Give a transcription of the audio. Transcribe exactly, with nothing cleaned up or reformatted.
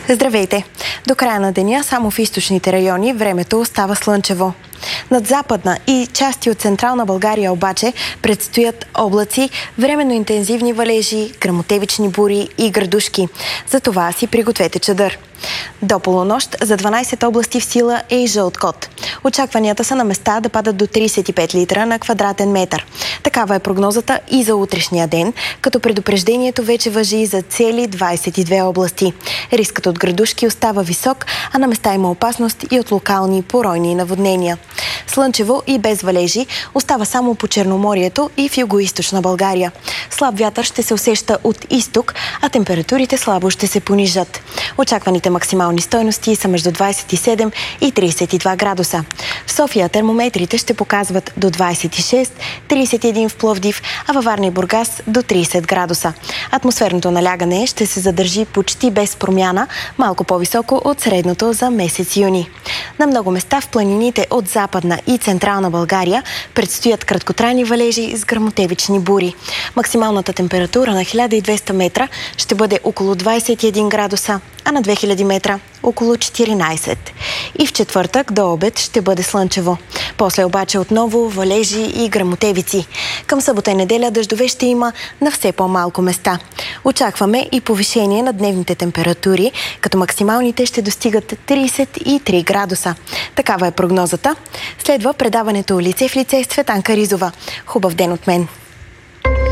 Здравейте! До края на деня само в източните райони времето остава слънчево. Над Западна и части от Централна България обаче предстоят облаци, временно интензивни валежи, гръмотевични бури и градушки. Затова си пригответе чадър. До полунощ за дванайсет области в сила е и жълт код. Очакванията са на места да падат до трийсет и пет литра на квадратен метър. Такава е прогнозата и за утрешния ден, като предупреждението вече важи за цели двайсет и две области. Рискът от градушки остава висок, а на места има опасност и от локални поройни наводнения. Слънчево и без валежи остава само по Черноморието и в югоизточна България. Слаб вятър ще се усеща от изток, а температурите слабо ще се понижат. Очакваните максимални стойности са между двайсет и седем и трийсет и два градуса. В София термометрите ще показват до двайсет и шест, трийсет и един в Пловдив, а във Варна и Бургас до трийсет градуса. Атмосферното налягане ще се задържи почти без промяна, малко по-високо от средното за месец юни. На много места в планините от Западна и Централна България предстоят краткотрайни валежи с гръмотевични бури. Максималната температура на хиляда и двеста метра ще бъде около двайсет и един градуса, а на две хиляди метра около четиринайсет. И в четвъртък до обед ще бъде слънчево. После обаче отново валежи и гръмотевици. Към събота и неделя дъждове ще има на все по-малко места. Очакваме и повишение на дневните температури, като максималните ще достигат трийсет и три градуса. Такава е прогнозата. Следва предаването Лице в лице с Цветанка Ризова. Хубав ден от мен!